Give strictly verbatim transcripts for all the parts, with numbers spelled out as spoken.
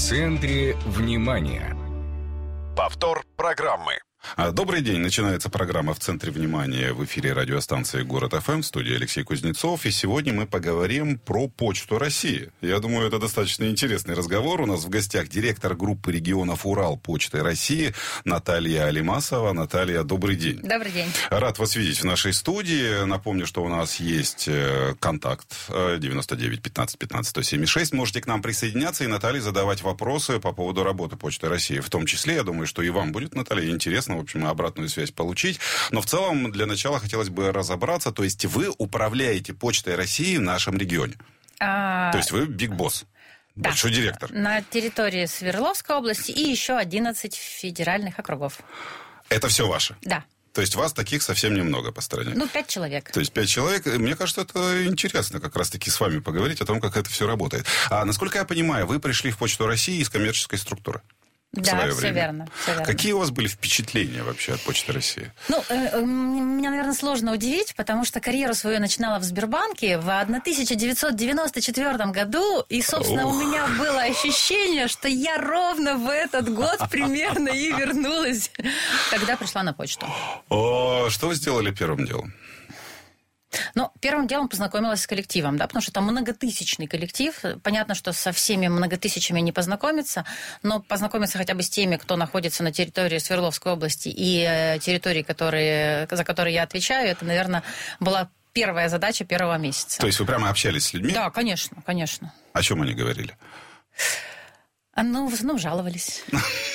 центре внимания. Повтор программы. Добрый день. Начинается программа «В центре внимания» в эфире радиостанции «Город ФМ». В студии Алексей Кузнецов. И сегодня мы поговорим про Почту России. Я думаю, это достаточно интересный разговор. У нас в гостях директор группы регионов «Урал» Почты России Наталья Алимасова. Наталья, добрый день. Добрый день. Рад вас видеть в нашей студии. Напомню, что у нас есть контакт девяносто девять пятнадцать пятнадцать сто семьдесят шесть. Можете к нам присоединяться и Наталье задавать вопросы по поводу работы Почты России. В том числе, я думаю, что и вам будет, Наталья, интересно, в общем, обратную связь получить. Но в целом, для начала хотелось бы разобраться. То есть вы управляете Почтой России в нашем регионе? А... То есть вы биг босс, да. Большой директор. На территории Свердловской области и еще одиннадцать федеральных округов. Это все ваше? Да. То есть вас таких совсем немного по стране? Ну, пять человек. То есть пять человек. Мне кажется, это интересно как раз-таки с вами поговорить о том, как это все работает. А насколько я понимаю, вы пришли в Почту России из коммерческой структуры? Да, все верно, все верно. Какие у вас были впечатления вообще от Почты России? Ну, э, меня, наверное, сложно удивить, потому что карьеру свою начинала в Сбербанке в тысяча девятьсот девяносто четвёртом году, и, собственно, Ух. у меня было ощущение, что я ровно в этот год примерно и вернулась, когда пришла на почту. О, что вы сделали первым делом? Ну, первым делом познакомилась с коллективом, да, потому что там многотысячный коллектив. Понятно, что со всеми многотысячами не познакомиться, но познакомиться хотя бы с теми, кто находится на территории Свердловской области и территории, которые, за которые я отвечаю, это, наверное, была первая задача первого месяца. То есть вы прямо общались с людьми? Да, конечно, конечно. О чем они говорили? Ну, в основном жаловались.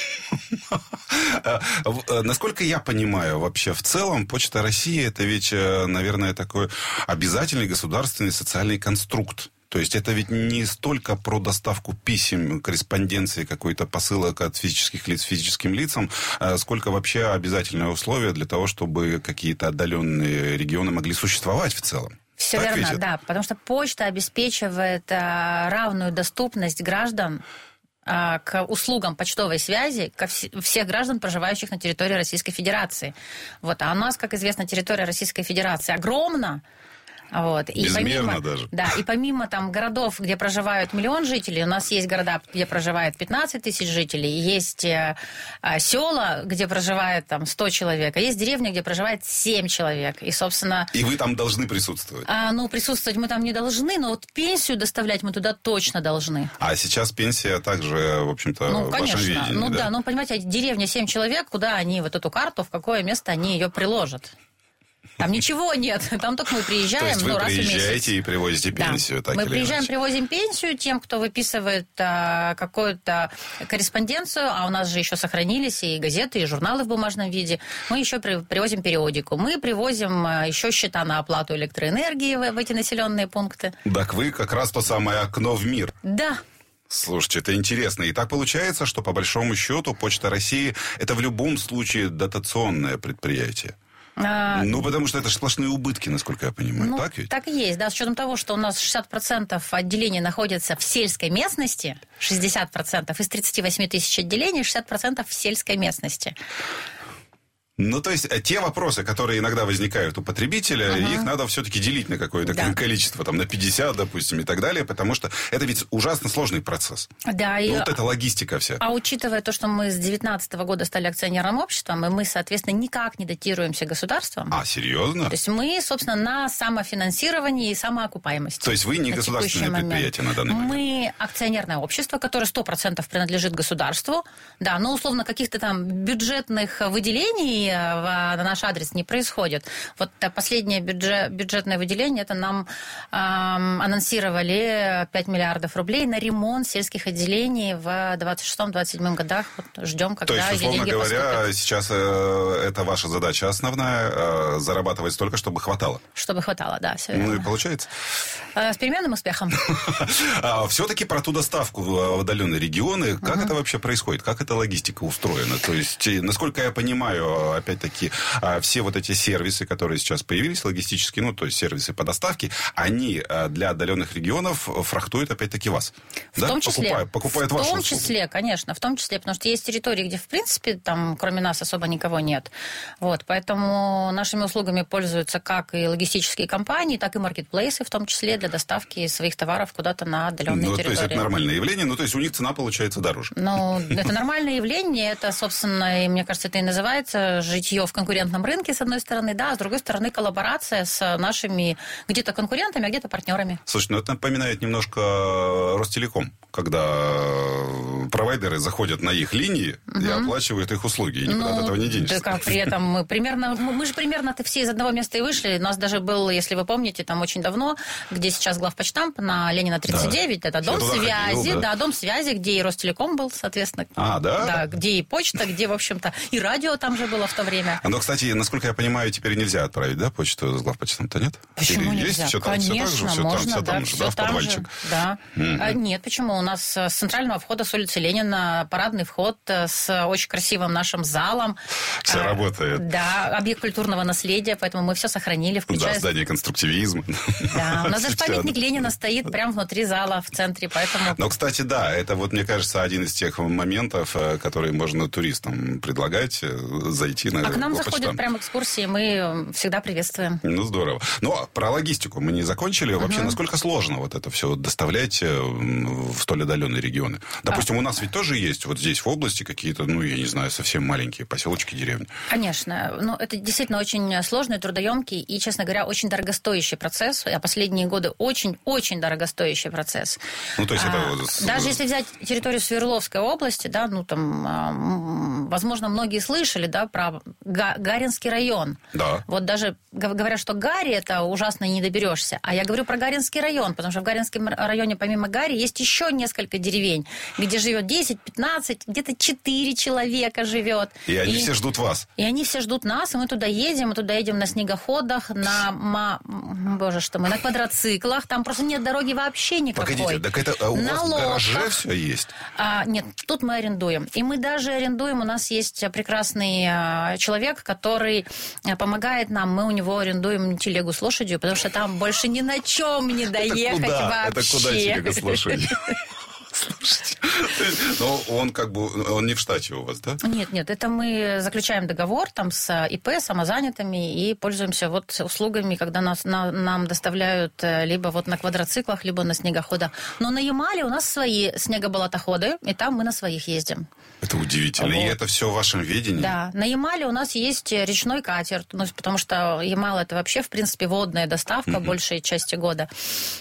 Насколько я понимаю, вообще в целом Почта России это ведь, наверное, такой обязательный государственный социальный конструкт. То есть это ведь не столько про доставку писем, корреспонденции, какой-то посылок от физических лиц физическим лицам, сколько вообще обязательное условие для того, чтобы какие-то отдаленные регионы могли существовать в целом. Все так верно, ведь? Да, потому что почта обеспечивает равную доступность граждан к услугам почтовой связи ко вс- всех граждан, проживающих на территории Российской Федерации. Вот. А у нас, как известно, территория Российской Федерации огромна. Вот. И Безмерно помимо, даже. Да, и помимо там городов, где проживают миллион жителей, у нас есть города, где проживает пятнадцать тысяч жителей, есть э, села, где проживает там сто человек, а есть деревня, где проживает семь человек. И, собственно... И вы там должны присутствовать? А, ну, присутствовать мы там не должны, но вот пенсию доставлять мы туда точно должны. А сейчас пенсия также, в общем-то, ну, в конечно. вашем видении, Ну, да? да, ну, понимаете, деревня семь человек, куда они вот эту карту, в какое место они ее приложат? Там ничего нет, там только мы приезжаем, То есть вы ну, раз в месяц. приезжаете и привозите пенсию, да. так Мы или приезжаем, иначе. привозим пенсию тем, кто выписывает а, какую-то корреспонденцию, а у нас же еще сохранились и газеты, и журналы в бумажном виде. Мы еще при, привозим периодику. Мы привозим а, еще счета на оплату электроэнергии в, в эти населенные пункты. Так вы как раз то самое окно в мир. Да. Слушайте, это интересно. И так получается, что по большому счету Почта России это в любом случае дотационное предприятие. А, ну, потому что это же сплошные убытки, насколько я понимаю. Ну, так ведь? Так и есть, да, с учетом того, что у нас шестьдесят процентов отделений находится в сельской местности, шестьдесят процентов из тридцати восьми тысяч отделений, шестьдесят процентов в сельской местности. Ну, то есть, те вопросы, которые иногда возникают у потребителя, uh-huh. их надо все-таки делить на какое-то да. количество, там, на пятьдесят, допустим, и так далее, потому что это ведь ужасно сложный процесс. Да, ну, и... Вот эта логистика вся. А учитывая то, что мы с две тысячи девятнадцатого года стали акционерным обществом, и мы, соответственно, никак не датируемся государством. А, серьезно? То есть мы, собственно, на самофинансировании и самоокупаемости. То есть вы не государственное предприятие на данный момент? Мы акционерное общество, которое сто процентов принадлежит государству. Да, но, условно, каких-то там бюджетных выделений в, на наш адрес не происходит. Вот последнее бюджет, бюджетное выделение, это нам эм, анонсировали пять миллиардов рублей на ремонт сельских отделений в двадцать шестом - двадцать седьмом годах. Вот ждем, когда эти деньги поступят. То есть, условно говоря, поступят. сейчас э, это ваша задача основная, э, зарабатывать столько, чтобы хватало. Чтобы хватало, да, все верно. Ну и получается. Э, с переменным успехом. Все-таки про ту доставку в отдаленные регионы. Как это вообще происходит? Как эта логистика устроена? То есть, насколько я понимаю, опять-таки, все вот эти сервисы, которые сейчас появились, логистические, ну, то есть сервисы по доставке, они для отдаленных регионов фрахтуют, опять-таки, вас. В да? том числе. Покупают, покупают в вашу том услугу. числе, конечно, в том числе, потому что есть территории, где, в принципе, там, кроме нас, особо никого нет. Вот, поэтому нашими услугами пользуются как и логистические компании, так и маркетплейсы, в том числе для доставки своих товаров куда-то на отдаленные ну, территории. То есть это нормальное явление, ну, то есть у них цена получается дороже. Ну, это нормальное явление, это, собственно, и, мне кажется, это и называется житье в конкурентном рынке, с одной стороны, да, а с другой стороны, коллаборация с нашими где-то конкурентами, а где-то партнерами. Слушай, ну это напоминает немножко Ростелеком, когда провайдеры заходят на их линии угу. и оплачивают их услуги, и никуда ну, от этого не денешься. Да как, при этом мы примерно, мы же примерно-то все из одного места и вышли. У нас даже был, если вы помните, там очень давно, где сейчас главпочтамп на Ленина тридцать девять, да. это дом связи, ходил, да. да, дом связи, где и Ростелеком был, соответственно. А, да? Да, где и почта, где, в общем-то, и радио там же было в то время. Но, кстати, насколько я понимаю, теперь нельзя отправить, да, почту с главпочтамта, нет? Почему Или нельзя? есть? Все Конечно, там, все так же, можно, все там, да, там же, все да, в там подвальчик. же, да. Mm-hmm. А, нет, почему? У нас с центрального входа с улицы Ленина парадный вход с очень красивым нашим залом. Все а, работает. Да, объект культурного наследия, поэтому мы все сохранили, включая... Да, здание конструктивизма. Да, у нас даже памятник Ленина стоит прямо внутри зала, в центре, поэтому... Но, кстати, да, это вот, мне кажется, один из тех моментов, которые можно туристам предлагать, зайти на... А к нам заходят прям экскурсии, мы всегда приветствуем. Ну, здорово. Но про логистику мы не закончили. Вообще, uh-huh. насколько сложно вот это все доставлять в столь отдаленные регионы? Допустим, а... у нас ведь тоже есть вот здесь в области какие-то, ну, я не знаю, совсем маленькие поселочки, деревни. Конечно. Но это действительно очень сложный, трудоемкий и, честно говоря, очень дорогостоящий процесс. А последние годы очень-очень дорогостоящий процесс. Ну, то есть а, это... Вот... Даже если взять территорию Свердловской области, да, ну, там, возможно, многие слышали, да, про Гаринский район. Да. Вот даже говорят, что Гарри это ужасно не доберешься. А я говорю про Гаринский район, потому что в Гаринском районе помимо Гарри есть еще несколько деревень, где живет десять-пятнадцать, где-то четыре человека живет. И они и, все ждут вас. И они все ждут нас, и мы туда едем, мы туда едем на снегоходах, на, ма... боже, что мы, на квадроциклах, там просто нет дороги вообще никакой. Погодите, так это а у на вас лодках. В гараже все есть? А, нет, тут мы арендуем. И мы даже арендуем, у нас есть прекрасный а, человек, который а, помогает нам, мы у него арендуем телегу с лошадью, потому что там больше ни на чем не доехать это куда? вообще. Это куда телега с лошадью? Слушайте, но он как бы, он не в штате у вас, да? Нет, нет, это мы заключаем договор там с ИП, самозанятыми и пользуемся вот услугами, когда нас, на, нам доставляют либо вот на квадроциклах, либо на снегоходах. Но на Ямале у нас свои снегоболотоходы, и там мы на своих ездим. Это удивительно. Вот. И это все в вашем видении? Да. На Ямале у нас есть речной катер, ну, потому что Ямал это вообще, в принципе, водная доставка mm-hmm. большей части года.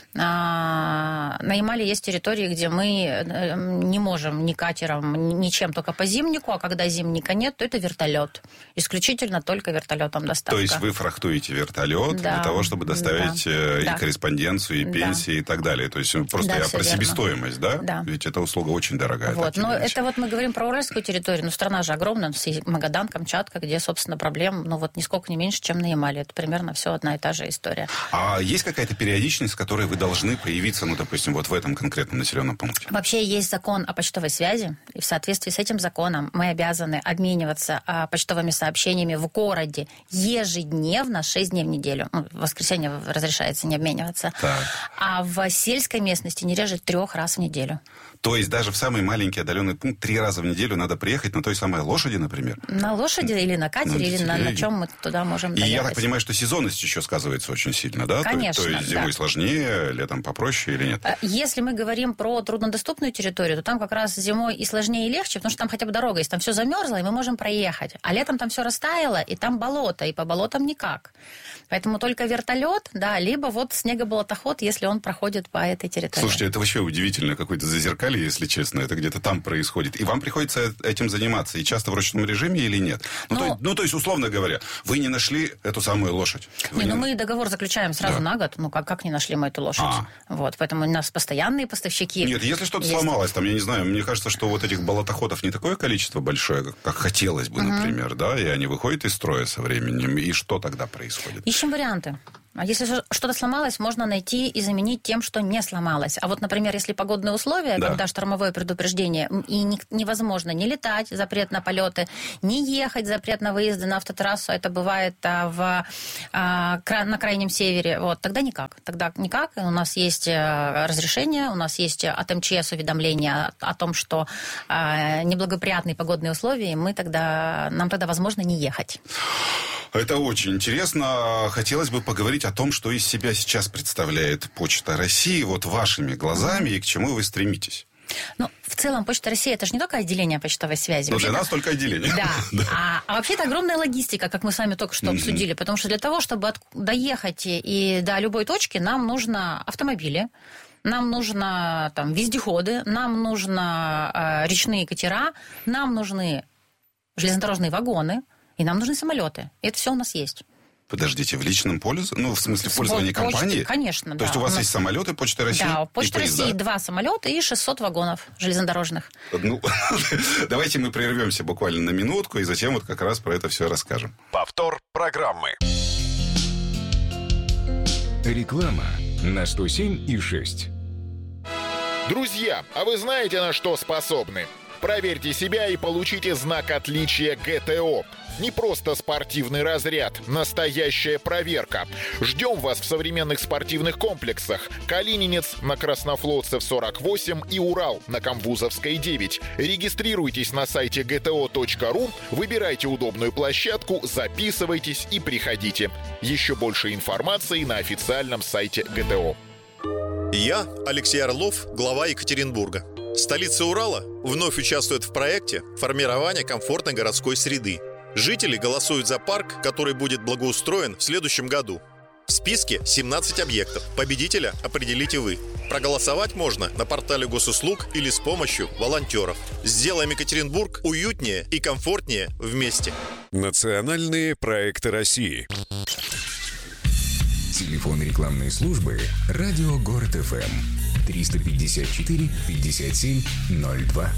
А, на Ямале есть территории, где мы не можем ни катером, ничем, только по зимнику, а когда зимника нет, то это вертолет. Исключительно только вертолетом доставка. То есть вы фрахтуете вертолет да. для того, чтобы доставить да. и да. корреспонденцию, и пенсии, да. и так далее. То есть просто да, я про верно. Себестоимость, да? Да. Ведь эта услуга очень дорогая. Вот. Но это вот мы говорим про уральскую территорию, но страна же огромная, Магадан, Камчатка, где, собственно, проблем, ну вот нисколько не меньше, чем на Ямале. Это примерно все одна и та же история. А есть какая-то периодичность, с которой вы должны появиться, ну, допустим, вот в этом конкретном населенном пункте? Вообще есть закон о почтовой связи, и в соответствии с этим законом мы обязаны обмениваться почтовыми сообщениями в городе ежедневно, шесть дней в неделю. Ну, в воскресенье разрешается не обмениваться. Так. А в сельской местности не реже трех раз в неделю. То есть даже в самый маленький отдаленный пункт три раза в неделю надо приехать на той самой лошади, например? На лошади или на катере, ну, или на, на чем мы туда можем доехать. И я так понимаю, что сезонность еще сказывается очень сильно, да? Конечно, То, то есть зимой да. сложнее, летом попроще или нет? Если мы говорим про труднодоступную территорию, то там как раз зимой и сложнее, и легче, потому что там хотя бы дорога есть, там все замерзло, и мы можем проехать. А летом там все растаяло, и там болото, и по болотам никак. Поэтому только вертолет, да, либо вот снегоболотоход, если он проходит по этой территории. Слушайте, это вообще удивительно, какое-то зазеркалье, если честно, это где-то там происходит. И вам приходится этим заниматься, и часто в ручном режиме или нет? Ну, Но... то, ну то есть, условно говоря, вы не нашли эту самую лошадь. Не, не... ну мы договор заключаем сразу да. на год, ну как, как не нашли мы эту лошадь? А. Вот, поэтому у нас постоянные поставщики. Нет, если что-то есть. сломалось, там, я не знаю, мне кажется, что вот этих болотоходов не такое количество большое, как, как хотелось бы, угу. например, да, и они выходят из строя со временем, и что тогда происходит? Ищем варианты. А если что-то сломалось, можно найти и заменить тем, что не сломалось. А вот, например, если погодные условия, да. когда штормовое предупреждение, и не, невозможно не летать, запрет на полеты, не ехать, запрет на выезды на автотрассу, это бывает а, в, а, на крайнем севере, вот, тогда никак. Тогда никак. У нас есть разрешение, у нас есть от эм че эс уведомление о том, что а, неблагоприятные погодные условия, и мы тогда, нам тогда возможно не ехать. Это очень интересно. Хотелось бы поговорить о том, что из себя сейчас представляет Почта России, вот вашими глазами, и к чему вы стремитесь. Ну, в целом, Почта России это же не только отделение почтовой связи. Но для нас только отделение. Да. да. А, а вообще это огромная логистика, как мы с вами только что mm-hmm. обсудили. Потому что для того, чтобы от, доехать и до любой точки, нам нужно автомобили, нам нужно там, вездеходы, нам нужно э, речные катера, нам нужны железнодорожные вагоны, и нам нужны самолеты. И это все у нас есть. Подождите, в личном пользовании? Ну, в смысле, в пользовании Почты, компании? Конечно, То да. есть у вас у нас... есть самолеты Почты России? Да, у Почты России поезда? два самолета и шестьсот вагонов железнодорожных. Ну, давайте мы прервемся буквально на минутку, и затем вот как раз про это все расскажем. Повтор программы. Реклама на сто семь и шесть. Друзья, а вы знаете, на что способны? Проверьте себя и получите знак отличия гэ тэ о. Не просто спортивный разряд, настоящая проверка. Ждем вас в современных спортивных комплексах. Калининец на Краснофлотцев сорок восемь и Урал на Камбузовской девять. Регистрируйтесь на сайте гэ тэ о точка ру, выбирайте удобную площадку, записывайтесь и приходите. Еще больше информации на официальном сайте гэ тэ о. Я, Алексей Орлов, глава Екатеринбурга. Столица Урала вновь участвует в проекте формирования комфортной городской среды. Жители голосуют за парк, который будет благоустроен в следующем году. В списке семнадцать объектов. Победителя определите вы. Проголосовать можно на портале госуслуг или с помощью волонтеров. Сделаем Екатеринбург уютнее и комфортнее вместе. Национальные проекты России. Телефон рекламной службы «Радио Город эф эм» триста пятьдесят четыре пятьдесят семь ноль два.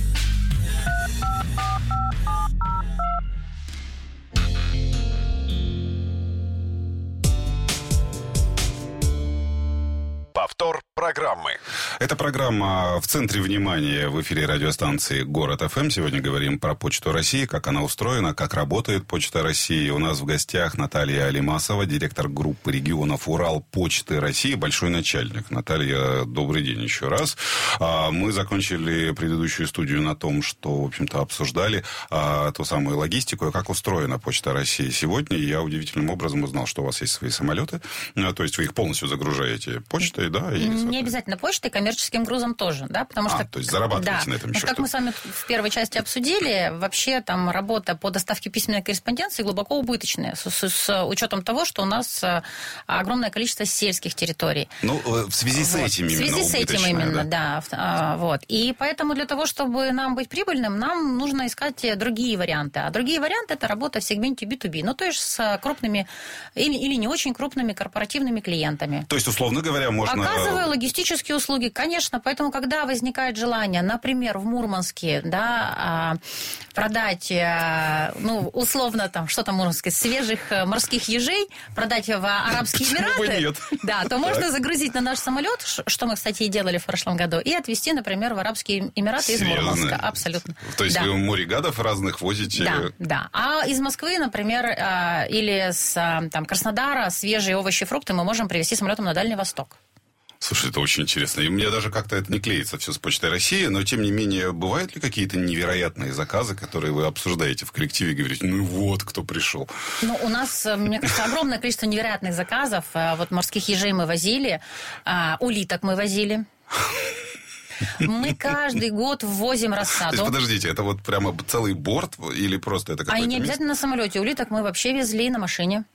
Повтор программы. Это программа «В центре внимания» в эфире радиостанции «Город эф эм». Сегодня говорим про Почту России, как она устроена, как работает Почта России. У нас в гостях Наталья Алимасова, директор группы регионов «Урал» Почты России, большой начальник. Наталья, добрый день еще раз. Мы закончили предыдущую студию на том, что, в общем-то, обсуждали ту самую логистику, как устроена Почта России. Сегодня я удивительным образом узнал, что у вас есть свои самолеты, то есть вы их полностью загружаете почтой, да? И, не обязательно почтой, коммерческим грузом тоже, да, потому а, что... то есть зарабатываете да, на этом еще. Как мы с вами в первой части обсудили, вообще там работа по доставке письменной корреспонденции глубоко убыточная, с, с, с учетом того, что у нас огромное количество сельских территорий. Ну, в связи с вот. этим именно. В связи с этим именно, да. да вот. И поэтому для того, чтобы нам быть прибыльным, нам нужно искать другие варианты. А другие варианты – это работа в сегменте би ту би, ну, то есть с крупными или, или не очень крупными корпоративными клиентами. То есть, условно говоря, можно... Оказываю логистические услуги, конечно, поэтому, когда возникает желание, например, в Мурманске, да, продать, ну, условно, там, что там, можно сказать, свежих морских ежей, продать в Арабские Эмираты, да, то можно загрузить на наш самолет, что мы, кстати, и делали в прошлом году, и отвезти, например, в Арабские Эмираты из Мурманска. Абсолютно. То есть да. вы море гадов разных возите? Да, да. А из Москвы, например, или с там, Краснодара свежие овощи, фрукты мы можем привезти самолетом на Дальний Восток. Слушай, это очень интересно. И мне даже как-то это не клеится все с Почтой России, но, тем не менее, бывают ли какие-то невероятные заказы, которые вы обсуждаете в коллективе и говорите, ну вот, кто пришел? Ну, у нас, мне кажется, огромное количество невероятных заказов. Вот морских ежей мы возили, улиток мы возили. Мы каждый год ввозим рассаду. То есть, подождите, это вот прямо целый борт или просто это какой-то... А не обязательно на самолете. Улиток мы вообще везли на машине.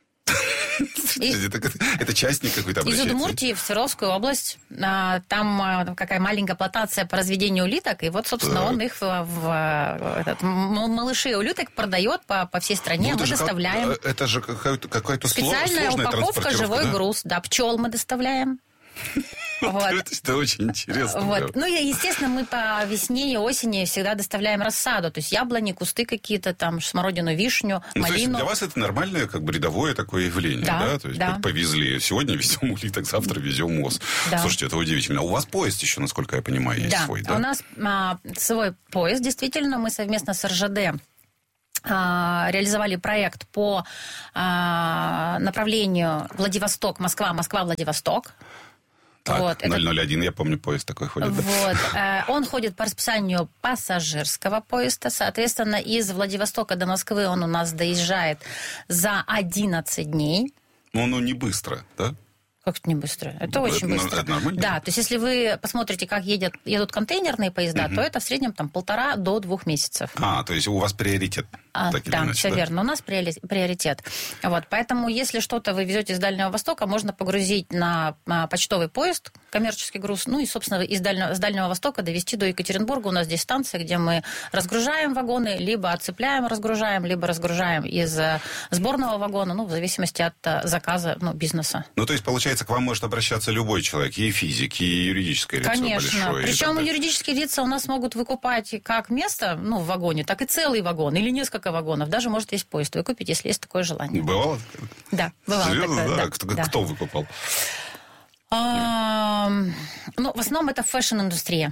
И... Это, это частник какой-то обращается? Из Удмуртии в Свердловскую область. Там какая маленькая плантация по разведению улиток. И вот, собственно, так. он их в, в этот, малыши улиток продает по, по всей стране. Ну, мы доставляем. Как, это же какая-то, какая-то специальная сложная упаковка, живой да? груз. Да, пчел мы доставляем. Вот. Это очень интересно. Вот. Ну, и, естественно, мы по весне и осени всегда доставляем рассаду. То есть яблони, кусты какие-то, там, смородину, вишню, ну, малину. То есть для вас это нормальное, как бы, рядовое такое явление, да? Да, То есть да. повезли. Сегодня везем улиток, завтра везем моз. Да. Слушайте, это удивительно. А у вас поезд еще, насколько я понимаю, есть да. свой, да? У нас а, свой поезд, действительно. Мы совместно с эр жэ дэ а, реализовали проект по а, направлению Владивосток, Москва, Москва, Владивосток. Так, вот, ноль ноль один, я помню, поезд такой ходит. Да? Вот, э, он ходит по расписанию пассажирского поезда. Соответственно, из Владивостока до Москвы он у нас доезжает за одиннадцать дней. Ну, ну, не быстро, да? Как это не быстро? Это Ну, очень это, быстро. это нормально? Да, то есть если вы посмотрите, как едят, едут контейнерные поезда, Угу. то это в среднем там полтора до двух месяцев. А, то есть у вас приоритет. А, так или да, иначе, все да? верно. У нас приоритет. Вот, поэтому, если что-то вы везете из Дальнего Востока, можно погрузить на, на почтовый поезд, коммерческий груз, ну и, собственно, из Дальнего, с Дальнего Востока довезти до Екатеринбурга. У нас здесь станция, где мы разгружаем вагоны, либо отцепляем, разгружаем, либо разгружаем из сборного вагона, ну, в зависимости от заказа, ну, бизнеса. Ну, то есть, получается, к вам может обращаться любой человек, и физик, и юридическое лицо Конечно. большое. Причем юридические лица у нас могут выкупать как место, ну, в вагоне, так и целый вагон, или несколько вагонов. Даже может весь поезд выкупить, если есть такое желание. Бывало? Да, бывало Серьезно, такое. да? Да, Кто, да. кто выкупал? А, ну, в основном это фэшн-индустрия.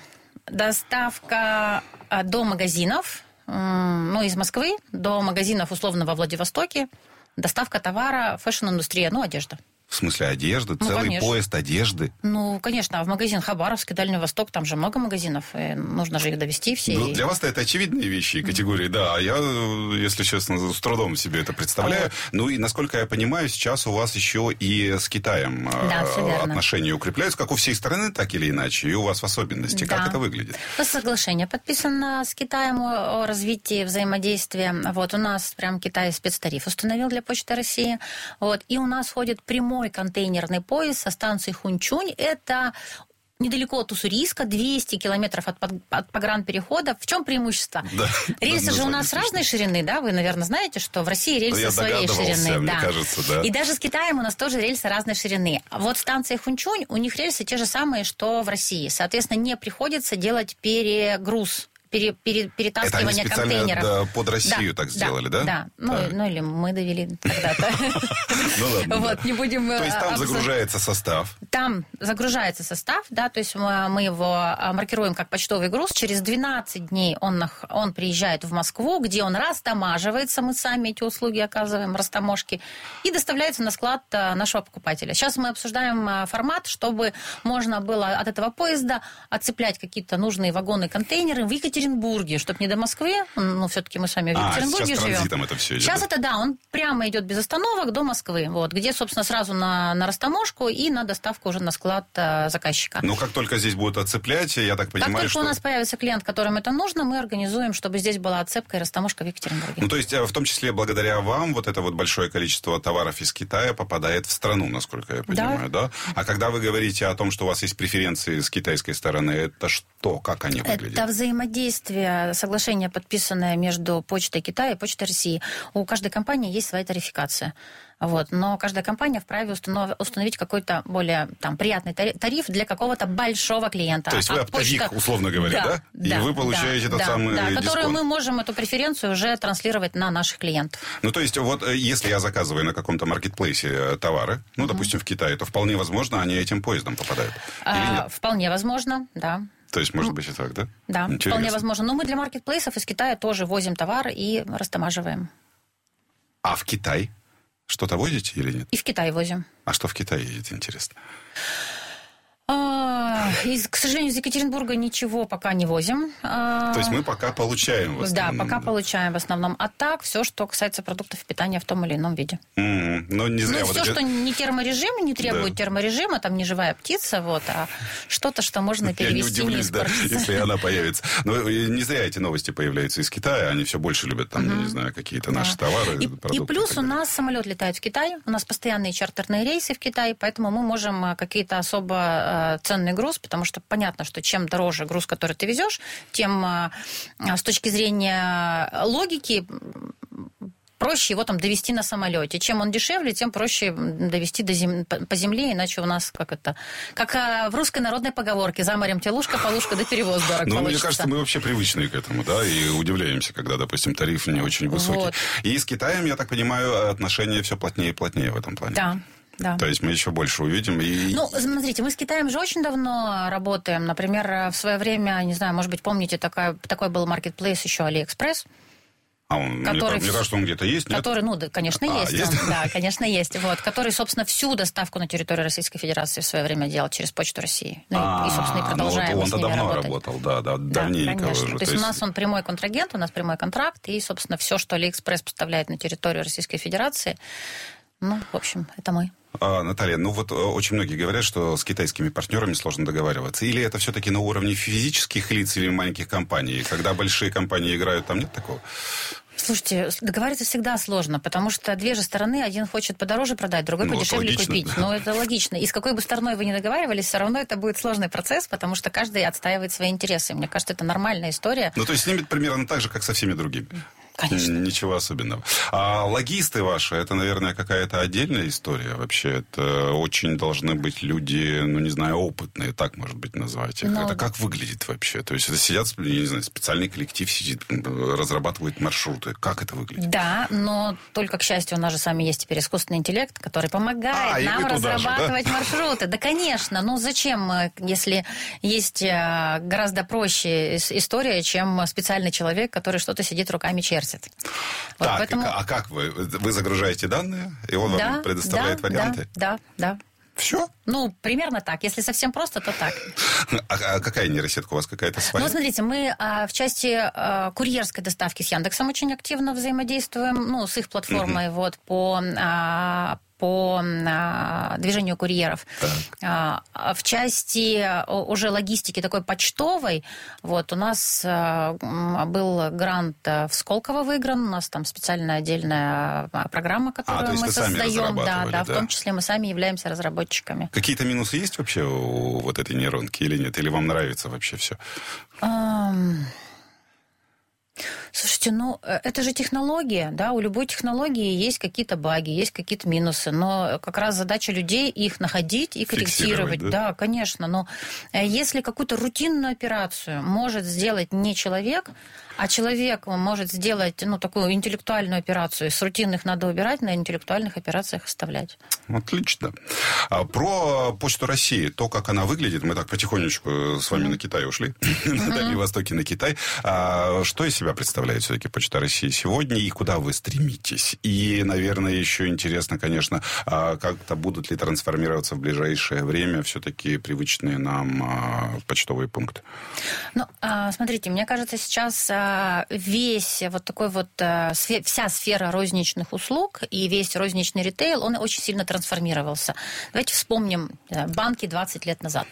Доставка а, до магазинов, м, ну, из Москвы до магазинов, условно, во Владивостоке. Доставка товара, фэшн-индустрия, ну, одежда. В смысле одежды? Ну, Целый конечно. поезд одежды? Ну, конечно, а в магазин Хабаровск и Дальний Восток, там же много магазинов, и нужно же их довести все. Ну, и... для вас-то это очевидные вещи и категории, да. А я, если честно, с трудом себе это представляю. Вот. Ну и, насколько я понимаю, сейчас у вас еще и с Китаем Да, все верно. отношения укрепляются, как у всей страны, так или иначе, и у вас в особенности. Да. Как это выглядит? Соглашение подписано с Китаем о развитии взаимодействия. Вот у нас прям Китай спецтариф установил для Почты России. Вот, и у нас ходит прямой контейнерный поезд со станции Хунчунь. Это недалеко от Уссурийска, двести километров от, от погранперехода. В чем преимущество? Да. Рельсы же у нас Название разной ширины, да? Вы, наверное, знаете, что в России рельсы Я своей догадывался, ширины. мне Да. кажется, да. И даже с Китаем у нас тоже рельсы разной ширины. Вот станция Хунчунь, у них рельсы те же самые, что в России. Соответственно, не приходится делать перегруз. Пере, пере, перетаскивание Это они специально контейнеров. да, под Россию да, так сделали, да? Да, ну, Так. ну или мы довели когда-то. Ну ладно. Вот, не будем... То есть там обсуждать. загружается состав. Там загружается состав, да, то есть мы, мы его маркируем как почтовый груз. Через двенадцать дней он, нах- он приезжает в Москву, где он растамаживается, мы сами эти услуги оказываем, растаможки, и доставляется на склад а, нашего покупателя. Сейчас мы обсуждаем а, формат, чтобы можно было от этого поезда отцеплять какие-то нужные вагоны, контейнеры в Екатеринбурге, чтобы не до Москвы, ну, все-таки мы с вами в А, Екатеринбурге сейчас живем. транзитом это все идет. Сейчас да? это, да, он прямо идет без остановок до Москвы, вот, где, собственно, сразу на, на растаможку и на доставку уже на склад а, заказчика. Но как только здесь будут отцеплять, я так Как понимаю, только что... у нас появится клиент, которому это нужно, мы организуем, чтобы здесь была отцепка и растаможка в Екатеринбурге. Ну, то есть, э, в том числе, благодаря вам, вот это вот большое количество товаров из Китая попадает в страну, насколько я понимаю, да? А когда вы говорите о том, что у вас есть преференции с китайской стороны, это что? Как они выглядят? Это взаимодействие, соглашение, подписанное между Почтой Китая и Почтой России. У каждой компании есть своя тарификация. Вот. Но каждая компания вправе установ... установить какой-то более там, приятный тариф для какого-то большого клиента. То есть вы А оптовик, почта... условно говоря, да? да? И вы получаете да, тот да, самый да, дисконт. которую мы можем эту преференцию уже транслировать на наших клиентов. Ну, то есть, вот э, если я заказываю на каком-то маркетплейсе э, товары, ну, mm-hmm. допустим, в Китае, то вполне возможно, они этим поездом попадают. Или А, нет? вполне возможно, да. То есть, может быть, и так, да? Да, Интересно. вполне возможно. Но мы для маркетплейсов из Китая тоже возим товар и растамаживаем. А в Китай что-то возите или нет? И в Китай возим. А что в Китае едет, интересно? А, из, к сожалению, из Екатеринбурга ничего пока не возим. А, То есть мы пока получаем в основном. Да, пока получаем в основном. А так, все, что касается продуктов питания в том или ином виде. Mm-hmm. Ну, не зря Ну, вот все, эти- что не терморежим, не требует Да. терморежима, там не живая птица, вот, а что-то, что можно Я не перевести, не удивлюсь, да, испортиться. если она появится. Но и не зря эти новости появляются из Китая. Они все больше любят там, я не знаю, какие-то Да. наши товары, И, продукты. и плюс так у далее. нас самолет летает в Китай, у нас постоянные чартерные рейсы в Китай, поэтому мы можем а, какие-то особо а, ценный груз, потому что понятно, что чем дороже груз, который ты везешь, тем а, а, с точки зрения логики проще его там довести на самолете. Чем он дешевле, тем проще довести до зем... по земле, иначе у нас как это... Как в русской народной поговорке: за морем телушка, полушка, да перевоз дорог Ну, получится. мне кажется, мы вообще привычны к этому, да, и удивляемся, когда, допустим, тариф не очень высокий. Вот. И с Китаем, я так понимаю, отношения все плотнее и плотнее в этом плане. Да. Да. То есть мы еще больше увидим. И... Ну, смотрите, мы с Китаем же очень давно работаем. Например, в свое время, не знаю, может быть, помните, такая, такой был маркетплейс еще AliExpress. А он, который, мне кажется, он где-то есть, нет? Который, ну, да, конечно, а, есть. есть? Он, да, конечно, есть. Вот, который, собственно, всю доставку на территорию Российской Федерации в свое время делал через Почту России. Ну, и, и, собственно, и продолжаем ну, вот с он-то ними давно работать. работал, да, да, Да, давненько конечно. уже. То, то есть у нас он прямой контрагент, у нас прямой контракт, и, собственно, все, что AliExpress поставляет на территорию Российской Федерации, ну, в общем, это мы. А, Наталья, ну вот очень многие говорят, что с китайскими партнерами сложно договариваться. Или это все-таки на уровне физических лиц или маленьких компаний? Когда большие компании играют, там нет такого? Слушайте, договариваться всегда сложно, потому что две же стороны, один хочет подороже продать, другой ну, подешевле логично. купить. Ну, это логично. И с какой бы стороной вы ни договаривались, все равно это будет сложный процесс, потому что каждый отстаивает свои интересы. Мне кажется, это нормальная история. Ну, то есть с ними примерно так же, как со всеми другими. Конечно. Ничего особенного. А логисты ваши, это, наверное, какая-то отдельная история вообще. Это очень должны быть люди, ну, не знаю, опытные, так, может быть, назвать их. Но... Это как выглядит вообще? То есть это сидят, не знаю, специальный коллектив сидит, разрабатывает маршруты. Как это выглядит? Да, но только, к счастью, у нас же с вами есть теперь искусственный интеллект, который помогает а, нам разрабатывать же, да? маршруты. Да, конечно. Ну, зачем, если есть гораздо проще история, чем специальный человек, который что-то сидит руками чертит. Вот, так, поэтому... а как вы? Вы загружаете данные, и он да, вам предоставляет да, варианты? Да, да, да. Все? Ну, примерно так. Если совсем просто, то так. А какая нейросетка у вас какая-то своя? Ну, смотрите, мы а, в части а, курьерской доставки с Яндексом очень активно взаимодействуем, ну, с их платформой, uh-huh. вот, по... А, по а, движению курьеров. А, в части уже логистики такой почтовой, вот, у нас а, был грант в Сколково выигран, у нас там специальная отдельная программа, которую а, мы создаем. Да, да, да, в том числе мы сами являемся разработчиками. Какие-то минусы есть вообще у вот этой нейронки или нет? Или вам нравится вообще все? Um... Слушайте, ну, это же технология, да, у любой технологии есть какие-то баги, есть какие-то минусы, но как раз задача людей их находить и корректировать. Да? Да, конечно, но если какую-то рутинную операцию может сделать не человек, а человек может сделать, ну, такую интеллектуальную операцию, с рутинных надо убирать, на интеллектуальных операциях оставлять. Отлично. А про Почту России, то, как она выглядит, мы так потихонечку с вами mm-hmm. на Китай ушли, mm-hmm. на Дальнем Востоке, на Китай. А что из себя представляет все-таки Почта России сегодня и куда вы стремитесь? И, наверное, еще интересно, конечно, как-то будут ли трансформироваться в ближайшее время все-таки привычные нам почтовые пункты? Ну, смотрите, мне кажется, сейчас весь вот такой вот, вся сфера розничных услуг и весь розничный ритейл, он очень сильно трансформировался. Давайте вспомним банки двадцать лет назад.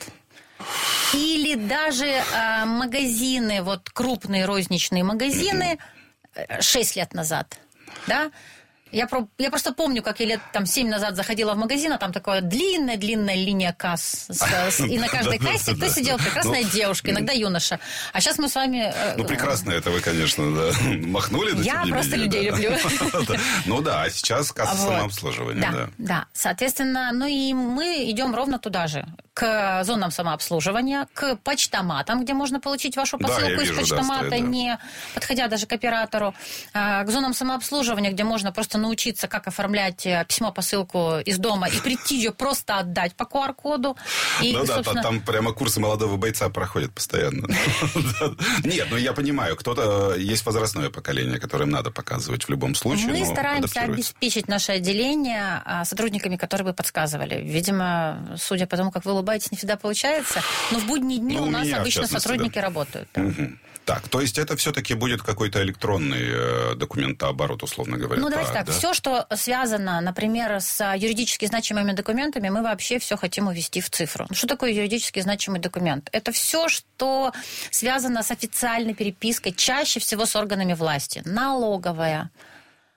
Или даже магазины, вот крупные розничные магазины шесть лет назад, да? Я, про, я просто помню, как я лет там семь назад заходила в магазин, а там такая длинная-длинная линия касс. С, с, и на каждой кассе кто сидел? Прекрасная девушка, иногда юноша. А сейчас мы с вами... Ну, прекрасно это вы, конечно, махнули. Я просто людей люблю. Ну да, а сейчас касса самообслуживания. Да, да. Соответственно, ну и мы идем ровно туда же. К зонам самообслуживания, к почтоматам, где можно получить вашу посылку из почтомата, не подходя даже к оператору. К зонам самообслуживания, где можно просто научиться, как оформлять письмо-посылку из дома и прийти ее просто отдать по ку ар коду. И, ну да, собственно... там прямо курсы молодого бойца проходят постоянно. Нет, ну я понимаю, кто-то, есть возрастное поколение, которым надо показывать в любом случае. Мы стараемся обеспечить наше отделение сотрудниками, которые бы подсказывали. Видимо, судя по тому, как вы улыбаетесь, не всегда получается, но в будние дни у нас обычно сотрудники работают. Так, то есть это все-таки будет какой-то электронный э, документооборот, условно говоря. Ну, давайте так, да? все, что связано, например, с юридически значимыми документами, мы вообще все хотим увести в цифру. Что такое юридически значимый документ? Это все, что связано с официальной перепиской, чаще всего с органами власти. Налоговая,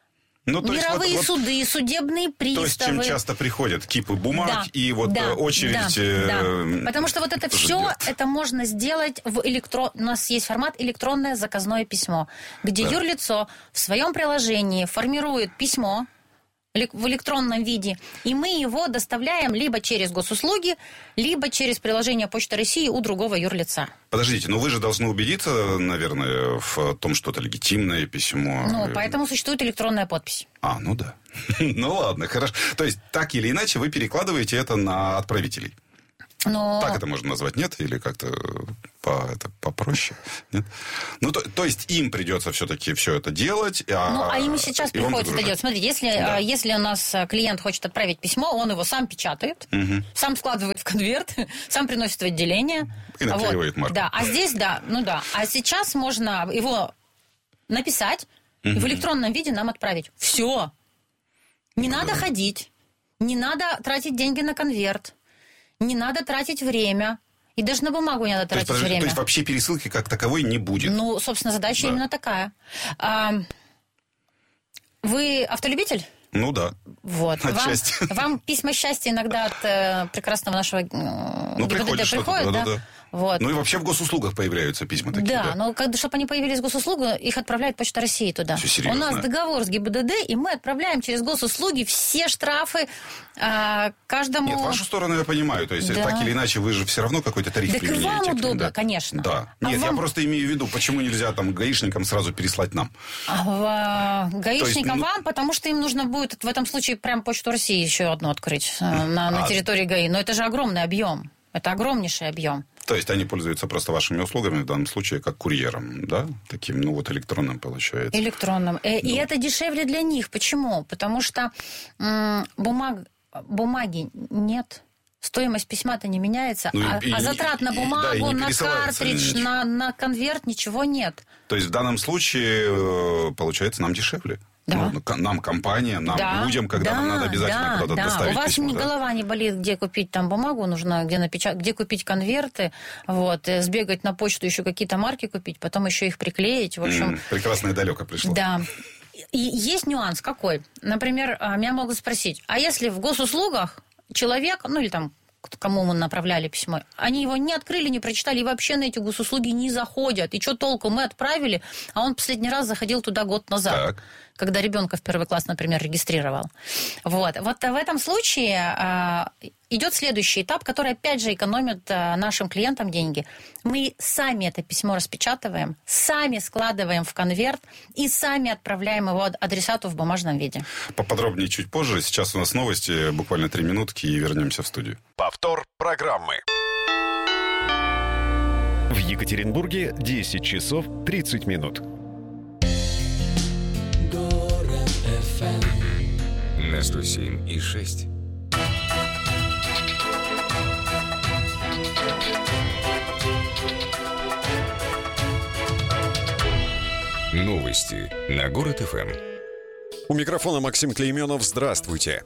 Ну, то Мировые есть, вот, суды, судебные приставы. То есть, чем часто приходят кипы бумаг да, и вот да, очередь... Да, э, да. Потому что вот это ждет. все, это можно сделать в электрон... У нас есть формат электронное заказное письмо, где да. юрлицо в своем приложении формирует письмо в электронном виде, и мы его доставляем либо через госуслуги, либо через приложение Почты России у другого юрлица. Подождите, но вы же должны убедиться, наверное, в том, что это легитимное письмо. Ну, поэтому существует электронная подпись. А, ну да. Ну ладно, хорошо. То есть, так или иначе, вы перекладываете это на отправителей. Но... Так это можно назвать, нет? Или как-то по, это, попроще? Нет? Ну, то, то есть им придется все-таки все это делать. А, ну, а им сейчас приходится это делать. Смотрите, если, да. если у нас клиент хочет отправить письмо, он его сам печатает, угу. сам складывает в конверт, сам приносит в отделение. И наклеивает вот. марку. Да, а здесь, да, ну да. А сейчас можно его написать угу. и в электронном виде нам отправить. Все. Не надо да. ходить. Не надо тратить деньги на конверт. Не надо тратить время. И даже на бумагу не надо тратить то есть, время. То есть вообще пересылки как таковой не будет? Ну, собственно, задача да. именно такая. А, вы автолюбитель? Ну да. Вот. Вам, вам письма счастья иногда от э, прекрасного нашего э, ну, ГИБДД приходят, да? да, да. Вот. Ну и вообще в госуслугах появляются письма такие. Да, да? но когда, чтобы они появились в госуслугу, их отправляет Почта России туда. Все серьезно? У нас договор с ГИБДД, и мы отправляем через госуслуги все штрафы а, каждому... Нет, вашу сторону я понимаю. То есть, да. так или иначе, вы же все равно какой-то тариф так применяете. Так и вам удобно, да? конечно. Да. А Нет, вам... я просто имею в виду, почему нельзя там гаишникам сразу переслать нам? А, гаишникам есть, ну... вам, потому что им нужно будет в этом случае прям Почту России еще одну открыть на, на а... территории ГАИ. Но это же огромный объем. Это огромнейший объем. То есть они пользуются просто вашими услугами, в данном случае, как курьером, да? Таким, ну вот электронным получается. Электронным. Ну. И это дешевле для них. Почему? Потому что м- бумаг, бумаги нет. Стоимость письма-то не меняется, ну, а, и, а затрат на бумагу, и, да, на картридж, на, на конверт ничего нет. То есть в данном случае, получается, нам дешевле. Да. Ну, нам, компания, нам, да. людям, когда да, нам надо обязательно да, куда-то да. доставить У вас письмо, ни да? голова не болит, где купить там бумагу, нужно где, напечат... где купить конверты, вот, сбегать на почту, еще какие-то марки купить, потом еще их приклеить, в общем... Mm, прекрасно и далеко пришло. Да. И есть нюанс какой? Например, меня могут спросить, а если в госуслугах человек, ну или там кому мы направляли письмо, они его не открыли, не прочитали и вообще на эти госуслуги не заходят. И что толку? Мы отправили, а он последний раз заходил туда год назад, так. когда ребенка в первый класс, например, регистрировал. Вот, вот в этом случае а, идет следующий этап, который опять же экономит а, нашим клиентам деньги. Мы сами это письмо распечатываем, сами складываем в конверт и сами отправляем его адресату в бумажном виде. Поподробнее чуть позже. Сейчас у нас новости, буквально три минутки, и вернемся в студию. Повтор программы. В Екатеринбурге десять часов тридцать минут. На сто семь и шесть. Новости на Город эф эм. У микрофона Максим Клейменов. Здравствуйте.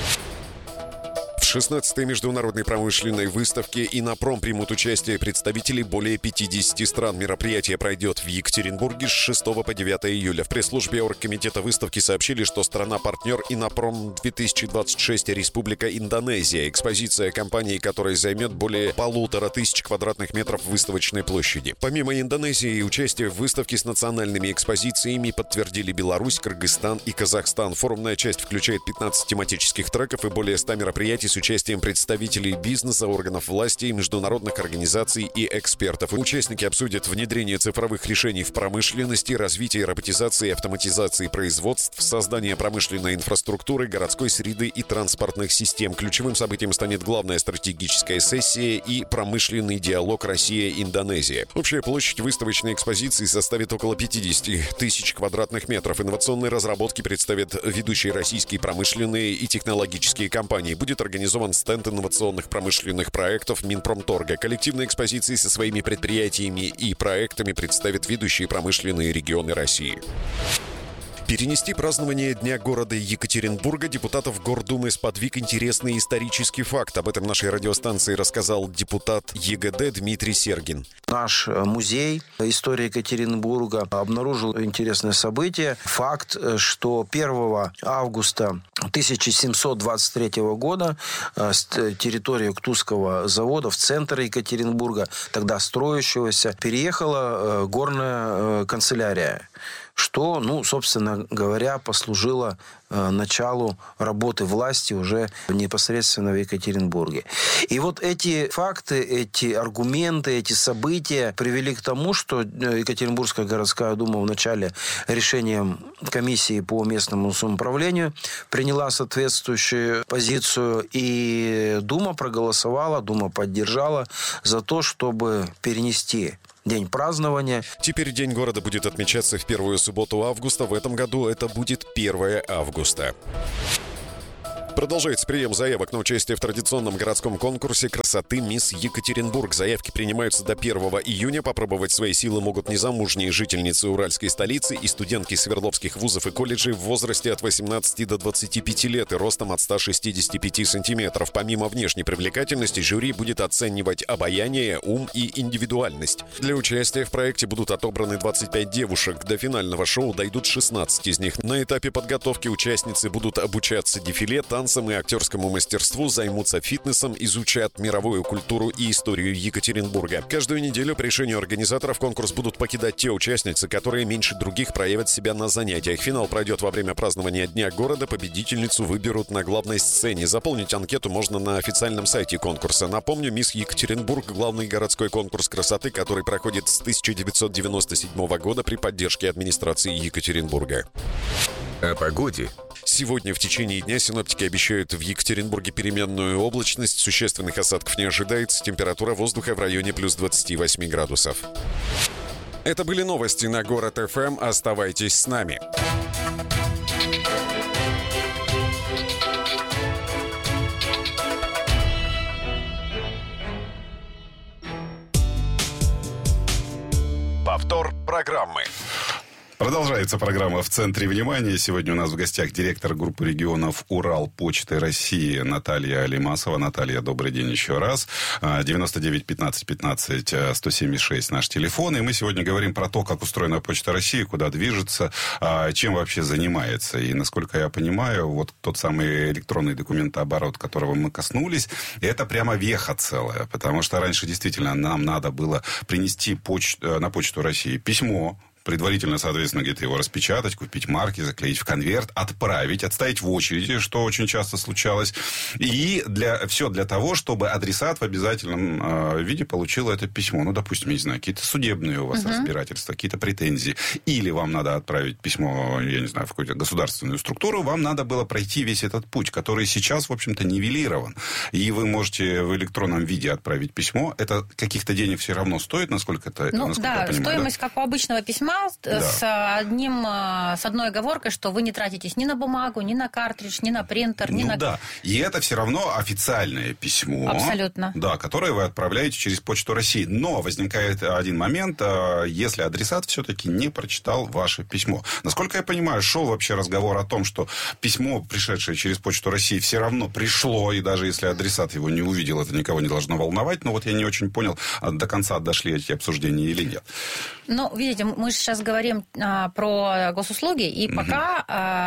В шестнадцатой международной промышленной выставке «Иннопром» примут участие представители более пятидесяти стран. Мероприятие пройдет в Екатеринбурге с шестого по девятое июля. В пресс-службе оргкомитета выставки сообщили, что страна-партнер «Иннопром две тысячи двадцать шесть» — Республика Индонезия. Экспозиция компании, которая займет более полутора тысяч квадратных метров выставочной площади. Помимо Индонезии, участие в выставке с национальными экспозициями подтвердили Беларусь, Кыргызстан и Казахстан. Форумная часть включает пятнадцать тематических треков и более ста мероприятий с участием представителей бизнеса, органов власти, международных организаций и экспертов. Участники обсудят внедрение цифровых решений в промышленности, развитие роботизации и автоматизации производств, создание промышленной инфраструктуры, городской среды и транспортных систем. Ключевым событием станет главная стратегическая сессия и промышленный диалог Россия-Индонезия. Общая площадь выставочной экспозиции составит около пятидесяти тысяч квадратных метров. Инновационные разработки представят ведущие российские промышленные и технологические компании. Будет организован стенд инновационных промышленных проектов Минпромторга. Коллективные экспозиции со своими предприятиями и проектами представят ведущие промышленные регионы России. Перенести празднование Дня города Екатеринбурга депутатов Гордумы сподвиг интересный исторический факт. Об этом нашей радиостанции рассказал депутат ЕГД Дмитрий Сергин. Наш музей истории Екатеринбурга обнаружил интересное событие. Факт, что первого августа тысяча семьсот двадцать третьего года с территории Уктусского завода в центр Екатеринбурга, тогда строящегося, переехала горная канцелярия, что, ну, собственно говоря, послужило э, началу работы власти уже непосредственно в Екатеринбурге. И вот эти факты, эти аргументы, эти события привели к тому, что Екатеринбургская городская дума в начале решением комиссии по местному самоуправлению приняла соответствующую позицию, и дума проголосовала, дума поддержала за то, чтобы перенести день празднования. Теперь День города будет отмечаться в первую субботу августа. В этом году это будет первое августа. Продолжается прием заявок на участие в традиционном городском конкурсе красоты «Мисс Екатеринбург». Заявки принимаются до первого июня. Попробовать свои силы могут незамужние жительницы уральской столицы и студентки Свердловских вузов и колледжей в возрасте от восемнадцати до двадцати пяти лет и ростом от ста шестидесяти пяти сантиметров. Помимо внешней привлекательности, жюри будет оценивать обаяние, ум и индивидуальность. Для участия в проекте будут отобраны двадцать пять девушек. До финального шоу дойдут шестнадцать из них. На этапе подготовки участницы будут обучаться дефиле, танцам и актерскому мастерству, займутся фитнесом, изучат мировую культуру и историю Екатеринбурга. Каждую неделю по решению организаторов конкурс будут покидать те участницы, которые меньше других проявят себя на занятиях. Финал пройдет во время празднования Дня города. Победительницу выберут на главной сцене. Заполнить анкету можно на официальном сайте конкурса. Напомню, «Мисс Екатеринбург» — главный городской конкурс красоты, который проходит с тысяча девятьсот девяносто седьмого года при поддержке администрации Екатеринбурга. О погоде. Сегодня в течение дня синоптики обещают в Екатеринбурге переменную облачность. Существенных осадков не ожидается. Температура воздуха в районе плюс двадцати восьми градусов. Это были новости на Город эф эм. Оставайтесь с нами. Повтор программы. Продолжается программа «В центре внимания». Сегодня у нас в гостях директор группы регионов «Урал» Почты России Наталья Алимасова. Наталья, добрый день еще раз. девяносто девять пятнадцать пятнадцать сто семьдесят шесть наш телефон. И мы сегодня говорим про то, как устроена Почта России, куда движется, чем вообще занимается. И, насколько я понимаю, вот тот самый электронный документооборот, которого мы коснулись, это прямо веха целая. Потому что раньше действительно нам надо было принести поч... на Почту России письмо, предварительно, соответственно, где-то его распечатать, купить марки, заклеить в конверт, отправить, отстоять в очереди, что очень часто случалось. И для, все для того, чтобы адресат в обязательном э, виде получил это письмо. Ну, допустим, я не знаю, какие-то судебные у вас uh-huh. разбирательства, какие-то претензии. Или вам надо отправить письмо, я не знаю, в какую-то государственную структуру. Вам надо было пройти весь этот путь, который сейчас, в общем-то, нивелирован. И вы можете в электронном виде отправить письмо. Это каких-то денег все равно стоит, насколько это... Ну, насколько да, я понимаю, стоимость, да? как у обычного письма, Да. с одним, с одной оговоркой, что вы не тратитесь ни на бумагу, ни на картридж, ни на принтер, ни ну, на... да. И это все равно официальное письмо. Абсолютно. Да, которое вы отправляете через Почту России. Но возникает один момент, если адресат все-таки не прочитал ваше письмо. Насколько я понимаю, шел вообще разговор о том, что письмо, пришедшее через Почту России, все равно пришло, и даже если адресат его не увидел, это никого не должно волновать. Но вот я не очень понял, до конца дошли эти обсуждения или нет. Ну, видите, мы сейчас говорим а, про госуслуги, и угу. пока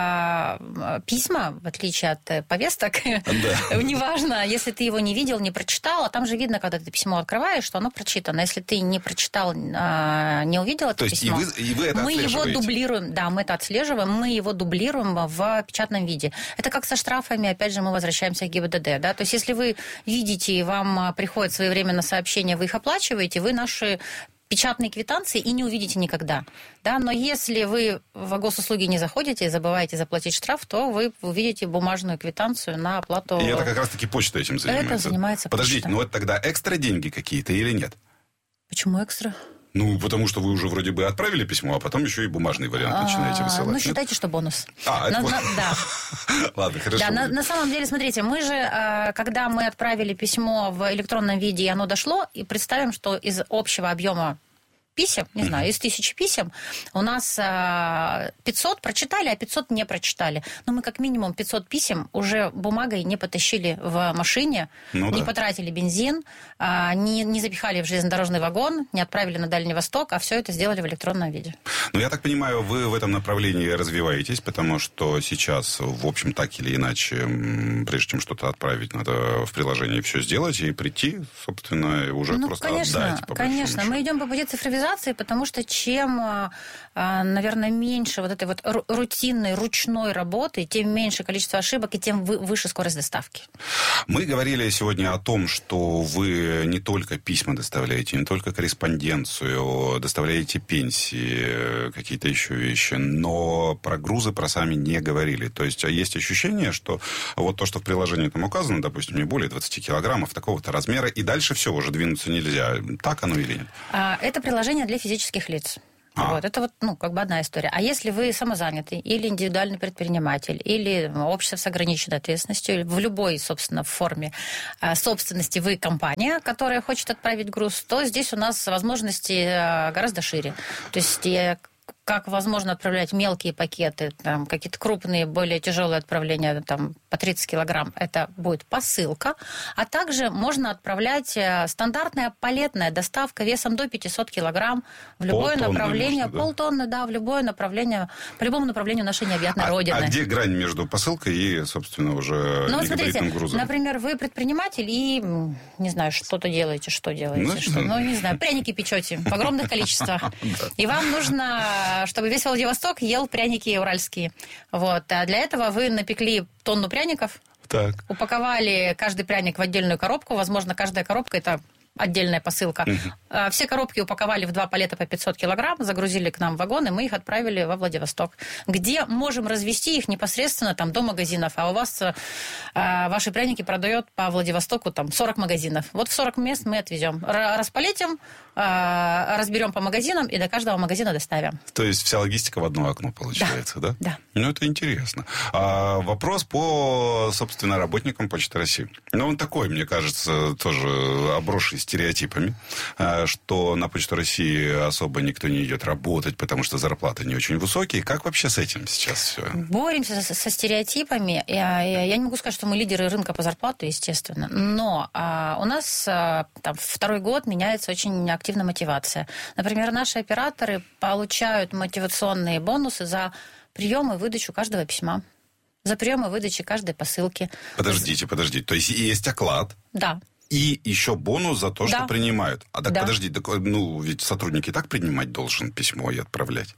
а, письма, в отличие от повесток, да. неважно, если ты его не видел, не прочитал, а там же видно, когда ты письмо открываешь, что оно прочитано. Если ты не прочитал, а, не увидел это То письмо, есть и вы, и вы это мы его дублируем, да, мы это отслеживаем, мы его дублируем в печатном виде. Это как со штрафами, опять же, мы возвращаемся к ГИБДД, да, то есть если вы видите, вам приходит своевременно сообщение, вы их оплачиваете, вы наши печатные квитанции и не увидите никогда. Да? Но если вы в госуслуги не заходите и забываете заплатить штраф, то вы увидите бумажную квитанцию на оплату. И это как раз-таки почта этим занимается. Это занимается Подождите, почта. ну это тогда экстра деньги какие-то или нет? Почему экстра? Ну, потому что вы уже вроде бы отправили письмо, а потом еще и бумажный вариант а, начинаете высылать. Ну, нет? считайте, что бонус. А, это... на, на, да. Ладно, хорошо. Да, на, на самом деле, смотрите, мы же, когда мы отправили письмо в электронном виде, и оно дошло, и представим, что из общего объема писем, не знаю, из тысячи писем у нас пятьсот прочитали, а пятьсот не прочитали. Но мы как минимум пятьсот писем уже бумагой не потащили в машине, ну, не да. потратили бензин, не, не запихали в железнодорожный вагон, не отправили на Дальний Восток, а все это сделали в электронном виде. Ну, я так понимаю, вы в этом направлении развиваетесь, потому что сейчас, в общем, так или иначе, прежде чем что-то отправить, надо в приложении все сделать и прийти, собственно, и уже ну, просто конечно, отдать. По конечно, мы идем по пути цифровизации, потому что чем, наверное, меньше вот этой вот рутинной, ручной работы, тем меньше количество ошибок и тем выше скорость доставки. Мы говорили сегодня о том, что вы не только письма доставляете, не только корреспонденцию, доставляете пенсии, какие-то еще вещи, но про грузы, про сами не говорили. То есть есть ощущение, что вот то, что в приложении там указано, допустим, не более двадцати килограммов, такого-то размера, и дальше все, уже двинуться нельзя. Так оно или нет? Это приложение для физических лиц. А. Вот, это вот, ну, как бы одна история. А если вы самозанятый, или индивидуальный предприниматель, или общество с ограниченной ответственностью, или в любой, собственно, форме собственности вы компания, которая хочет отправить груз, то здесь у нас возможности гораздо шире. То есть как возможно отправлять мелкие пакеты, там, какие-то крупные, более тяжелые отправления, там, по тридцать килограмм, это будет посылка. А также можно отправлять стандартная палетная доставка весом до пятьсот килограмм в любое полтонны направление. Можно, да? Полтонны, да, в любое направление, по любому направлению нашей необъятной а, Родины. А где грань между посылкой и, собственно, уже ну, негабаритным грузом? Например, вы предприниматель и, не знаю, что-то делаете, что делаете, ну, что, ну, не знаю, пряники печете в огромных количествах. И вам нужно, чтобы весь Владивосток ел пряники уральские. Вот. А для этого вы напекли тонну пряников, так. упаковали каждый пряник в отдельную коробку. Возможно, каждая коробка – это отдельная посылка. Угу. Все коробки упаковали в два палета по пятьсот килограмм, загрузили к нам в вагон, и мы их отправили во Владивосток, где можем развести их непосредственно там, до магазинов. А у вас а, ваши пряники продает по Владивостоку там, сорок магазинов. Вот в сорок мест мы отвезем. Распалетим, а, разберем по магазинам и до каждого магазина доставим. То есть вся логистика в одно окно получается, да? Да. да. Ну, это интересно. А, вопрос по, собственно, работникам Почты России. Ну, он такой, мне кажется, тоже обросший стереотипами, что на Почту России особо никто не идет работать, потому что зарплаты не очень высокие. Как вообще с этим сейчас все? Боремся со, со стереотипами. Я, я, я не могу сказать, что мы лидеры рынка по зарплате, естественно. Но а, у нас а, там, второй год меняется очень активная мотивация. Например, наши операторы получают мотивационные бонусы за прием и выдачу каждого письма. За прием и выдачу каждой посылки. Подождите, подождите. То есть есть оклад? Да. И еще бонус за то, да. что принимают. А так да. подожди, так, ну ведь сотрудник и так принимать должен письмо и отправлять.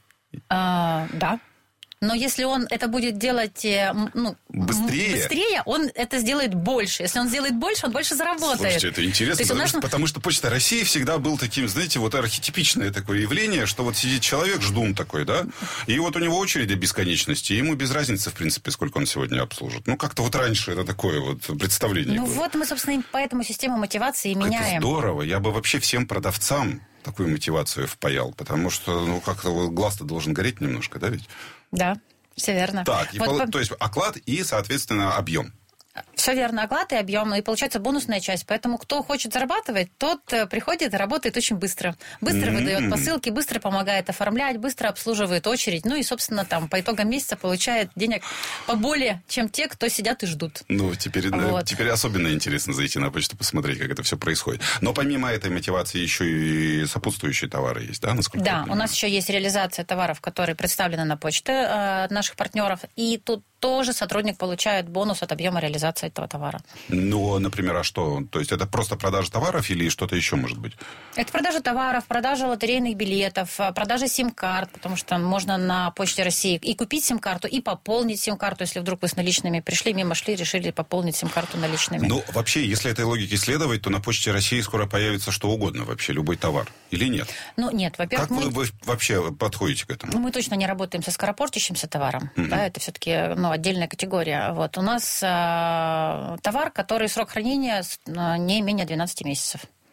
А, да. Но если он это будет делать ну, быстрее? быстрее, он это сделает больше. Если он сделает больше, он больше заработает. Слушайте, это интересно, потому, нас... что, потому что Почта России всегда был таким, знаете, вот архетипичное такое явление, что вот сидит человек, ждун такой, да, и вот у него очереди бесконечности, и ему без разницы, в принципе, сколько он сегодня обслужит. Ну, как-то вот раньше это такое вот представление Ну, было. вот мы, собственно, поэтому систему мотивации и меняем. Это здорово. Я бы вообще всем продавцам такую мотивацию впаял, потому что, ну, как-то глаз-то должен гореть немножко, да, ведь? Да, все верно. Так, вот, пол... по... то есть оклад и, соответственно, объем. Все верно, оклад и объем, и получается бонусная часть. Поэтому кто хочет зарабатывать, тот приходит и работает очень быстро. Быстро mm-hmm. выдает посылки, быстро помогает оформлять, быстро обслуживает очередь. Ну и, собственно, там по итогам месяца получает денег поболее, чем те, кто сидят и ждут. Ну, теперь, вот. теперь особенно интересно зайти на почту, посмотреть, как это все происходит. Но помимо этой мотивации еще и сопутствующие товары есть, да? Насколько да, у нас еще есть реализация товаров, которые представлены на почте э, наших партнеров. И тут тоже сотрудник получает бонус от объема реализации этого товара. Ну, например, а что? То есть это просто продажа товаров или что-то еще может быть? Это продажа товаров, продажа лотерейных билетов, продажа сим-карт, потому что можно на Почте России и купить сим-карту, и пополнить сим-карту, если вдруг вы с наличными пришли, мимо шли, решили пополнить сим-карту наличными. Ну, вообще, если этой логике следовать, то на Почте России скоро появится что угодно вообще, любой товар. Или нет? Ну, нет, во-первых... Как мы... вы вообще подходите к этому? Мы точно не работаем со скоропортящимся товаром. Mm-hmm. Да, это все-таки ну, отдельная категория. Вот. У нас э, товар, который срок хранения не менее двенадцати месяцев.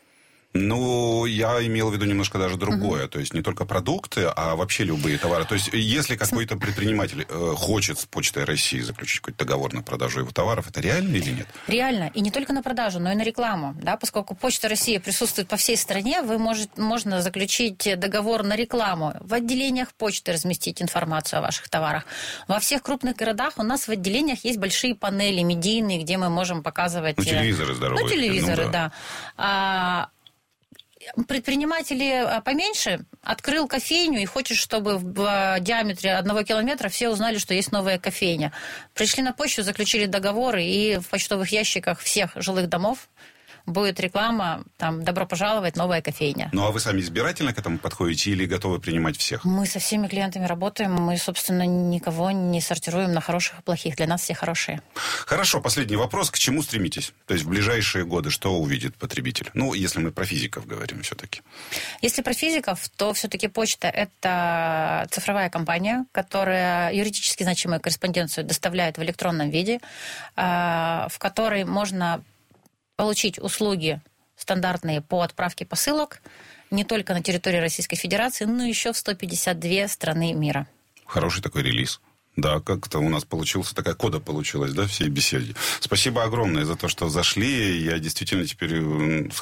Ну, я имел в виду немножко даже другое. Uh-huh. То есть не только продукты, а вообще любые товары. То есть если какой-то предприниматель э, хочет с Почтой России заключить какой-то договор на продажу его товаров, это реально или нет? Реально. И не только на продажу, но и на рекламу. Да? Поскольку Почта России присутствует по всей стране, вы может, можно заключить договор на рекламу. В отделениях почты разместить информацию о ваших товарах. Во всех крупных городах у нас в отделениях есть большие панели медийные, где мы можем показывать... Ну, телевизоры здоровые. Ну, телевизоры, ну, да. да. А, предприниматели поменьше открыл кофейню и хочет, чтобы в диаметре одного километра все узнали, что есть новая кофейня. Пришли на почту, заключили договоры, и в почтовых ящиках всех жилых домов будет реклама, там, добро пожаловать, новая кофейня. Ну, а вы сами избирательно к этому подходите или готовы принимать всех? Мы со всеми клиентами работаем, мы, собственно, никого не сортируем на хороших и плохих. Для нас все хорошие. Хорошо, последний вопрос. К чему стремитесь? То есть в ближайшие годы что увидит потребитель? Ну, если мы про физиков говорим все-таки. Если про физиков, то все-таки почта – это цифровая компания, которая юридически значимую корреспонденцию доставляет в электронном виде, в которой можно получить услуги стандартные по отправке посылок не только на территории Российской Федерации, но еще в сто пятьдесят две страны мира. Хороший такой релиз. Да, как-то у нас получился, такая кода получилась, да, всей беседе. Спасибо огромное за то, что зашли. Я действительно теперь